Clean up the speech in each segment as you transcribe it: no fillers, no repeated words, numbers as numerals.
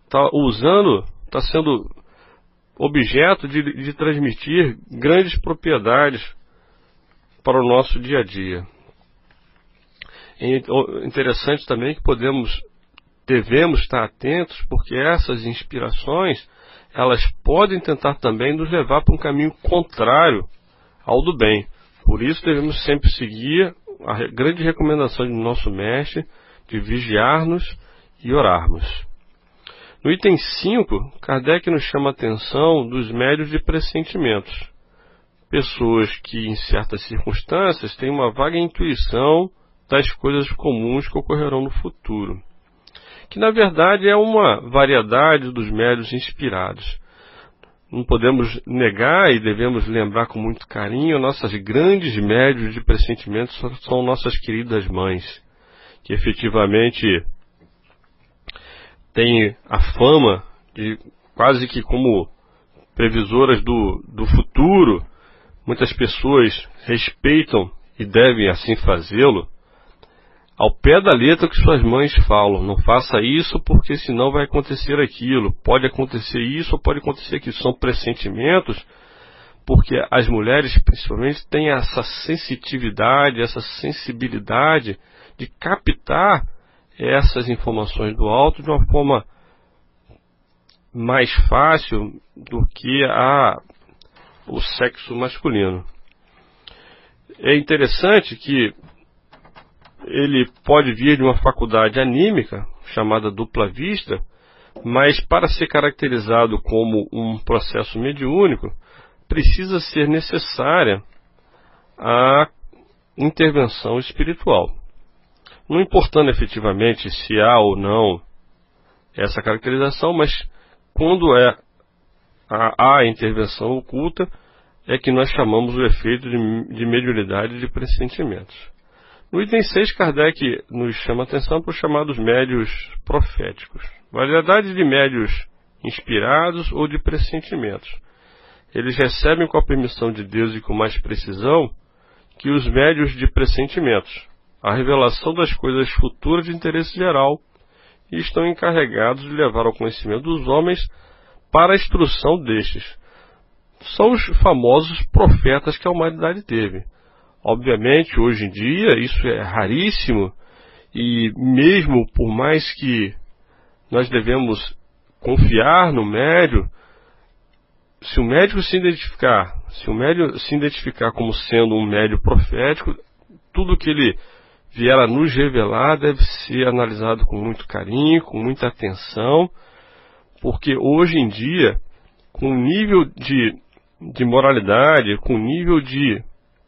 está sendo objeto de transmitir grandes propriedades para o nosso dia a dia. É interessante também que devemos estar atentos, porque essas inspirações, elas podem tentar também nos levar para um caminho contrário ao do bem. Por isso devemos sempre seguir a grande recomendação do nosso mestre de vigiarmos e orarmos. No item 5, Kardec nos chama a atenção dos médiuns de pressentimentos. Pessoas que, em certas circunstâncias, têm uma vaga intuição das coisas comuns que ocorrerão no futuro, que na verdade é uma variedade dos médiuns inspirados. Não podemos negar e devemos lembrar com muito carinho, nossas grandes médiuns de pressentimentos são nossas queridas mães, que efetivamente têm a fama de quase que como previsoras do futuro. Muitas pessoas respeitam e devem assim fazê-lo, ao pé da letra que suas mães falam. Não faça isso porque senão vai acontecer aquilo. Pode acontecer isso ou pode acontecer aquilo. São pressentimentos, porque as mulheres principalmente têm essa sensitividade, essa sensibilidade de captar essas informações do alto de uma forma mais fácil do que o sexo masculino. É interessante que ele pode vir de uma faculdade anímica, chamada dupla vista, mas para ser caracterizado como um processo mediúnico, precisa ser necessária a intervenção espiritual. Não importando efetivamente se há ou não essa caracterização, mas quando há intervenção oculta, é que nós chamamos o efeito de mediunidade de pressentimentos. No item 6, Kardec nos chama a atenção para os chamados médiuns proféticos. Variedade de médiuns inspirados ou de pressentimentos. Eles recebem com a permissão de Deus e com mais precisão que os médiuns de pressentimentos, a revelação das coisas futuras de interesse geral, e estão encarregados de levar ao conhecimento dos homens para a instrução destes. São os famosos profetas que a humanidade teve. Obviamente, hoje em dia, isso é raríssimo, e mesmo por mais que nós devemos confiar no médium, se o médium se identificar como sendo um médium profético, tudo que ele vier a nos revelar deve ser analisado com muito carinho, com muita atenção, porque hoje em dia, com o nível de moralidade, com o nível de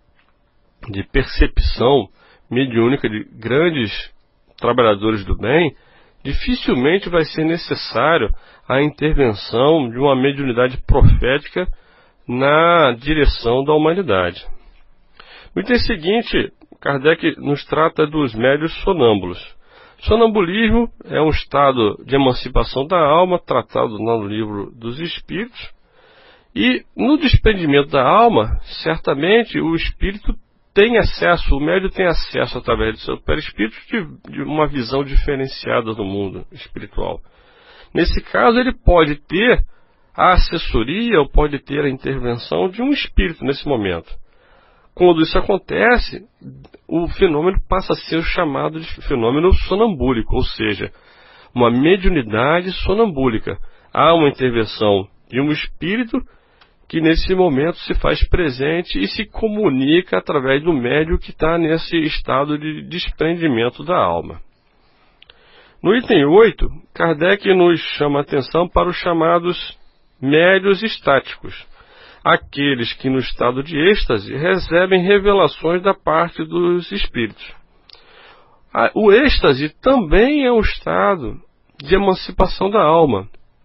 percepção mediúnica de grandes trabalhadores do bem, dificilmente vai ser necessário a intervenção de uma mediunidade profética na direção da humanidade. No item seguinte, Kardec nos trata dos médiuns sonâmbulos. Sonambulismo é um estado de emancipação da alma, tratado no livro dos Espíritos, e no desprendimento da alma, certamente o espírito tem acesso, o médium tem acesso através do seu perispírito de uma visão diferenciada do mundo espiritual. Nesse caso, ele pode ter a assessoria ou pode ter a intervenção de um espírito nesse momento. Quando isso acontece, o fenômeno passa a ser o chamado de fenômeno sonambúlico, ou seja, uma mediunidade sonambúlica. Há uma intervenção de um espírito que nesse momento se faz presente e se comunica através do médium que está nesse estado de desprendimento da alma. No item 8, Kardec nos chama a atenção para os chamados médiuns estáticos, aqueles que no estado de êxtase recebem revelações da parte dos espíritos. O êxtase também é um estado de emancipação da alma,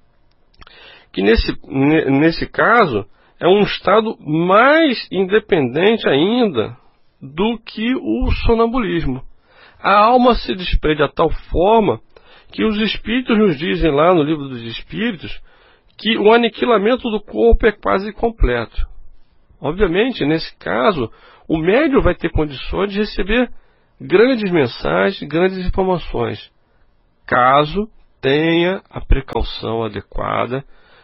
que nesse caso é um estado mais independente ainda do que o sonambulismo. A alma se desprende a tal forma que os espíritos nos dizem lá no livro dos Espíritos que o aniquilamento do corpo é quase completo. Obviamente, nesse caso, o médium vai ter condições de receber grandes mensagens, grandes informações, caso tenha a precaução adequada,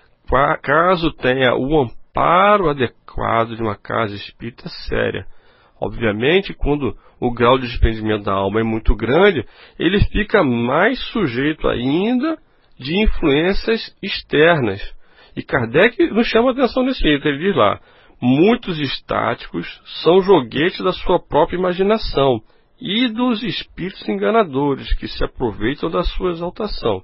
caso tenha o amparo adequado de uma casa espírita séria. Obviamente, quando o grau de desprendimento da alma é muito grande, ele fica mais sujeito ainda de influências externas. E Kardec nos chama a atenção nesse jeito. Ele diz lá: muitos estáticos são joguetes da sua própria imaginação e dos espíritos enganadores que se aproveitam da sua exaltação.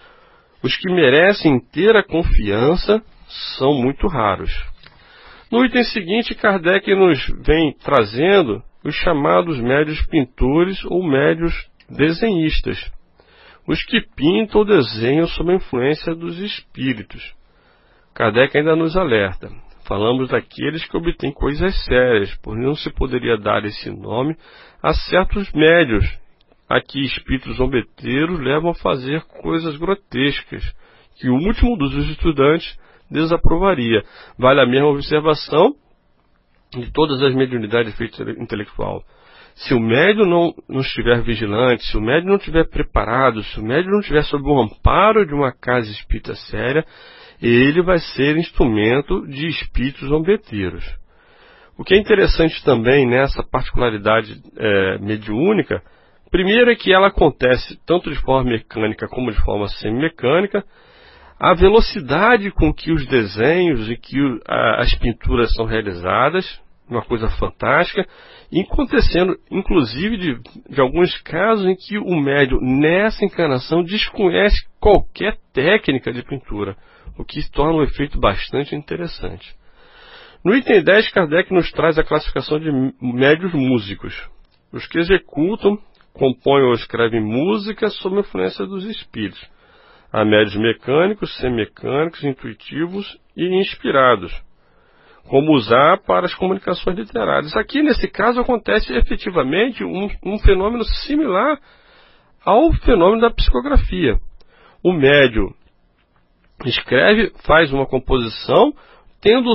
Os que merecem inteira confiança são muito raros. No item seguinte, Kardec nos vem trazendo os chamados médios pintores ou médios desenhistas, os que pintam ou desenham sob a influência dos espíritos. Kardec ainda nos alerta: falamos daqueles que obtêm coisas sérias, por não se poderia dar esse nome a certos médios, a que espíritos zombeteiros levam a fazer coisas grotescas, que o último dos estudantes desaprovaria. Vale a mesma observação de todas as mediunidades de efeito intelectual. Se o médium não estiver vigilante, se o médium não estiver preparado, se o médium não estiver sob o amparo de uma casa espírita séria, ele vai ser instrumento de espíritos zombeteiros. O que é interessante também nessa particularidade mediúnica, primeiro é que ela acontece tanto de forma mecânica como de forma semimecânica. A velocidade com que os desenhos e que as pinturas são realizadas, uma coisa fantástica, e acontecendo inclusive de alguns casos em que o médium nessa encarnação desconhece qualquer técnica de pintura, o que torna um efeito bastante interessante. No item 10, Kardec nos traz a classificação de médios músicos: os que executam, compõem ou escrevem música sob a influência dos espíritos. Há médios mecânicos, semimecânicos, intuitivos e inspirados, como usar para as comunicações literárias. Aqui, nesse caso, acontece efetivamente um fenômeno similar ao fenômeno da psicografia. O médium escreve, faz uma composição, tendo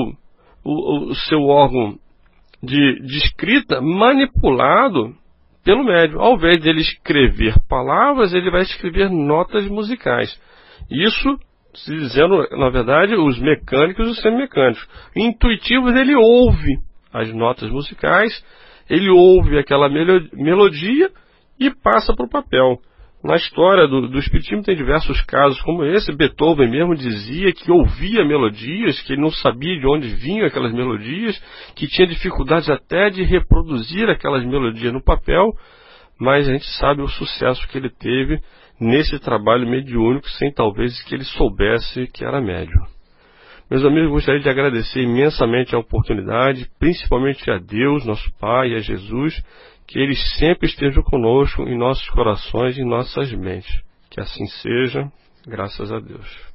o seu órgão de escrita manipulado pelo médium. Ao invés de ele escrever palavras, ele vai escrever notas musicais. Isso, se dizendo, na verdade, os mecânicos e os semimecânicos. Intuitivos, ele ouve as notas musicais, ele ouve aquela melodia e passa para o papel. Na história do Espiritismo tem diversos casos como esse. Beethoven mesmo dizia que ouvia melodias, que ele não sabia de onde vinham aquelas melodias, que tinha dificuldades até de reproduzir aquelas melodias no papel, mas a gente sabe o sucesso que ele teve nesse trabalho mediúnico, sem talvez que ele soubesse que era médium. Meus amigos, gostaria de agradecer imensamente a oportunidade, principalmente a Deus, nosso Pai, e a Jesus, que eles sempre estejam conosco em nossos corações e em nossas mentes. Que assim seja, graças a Deus.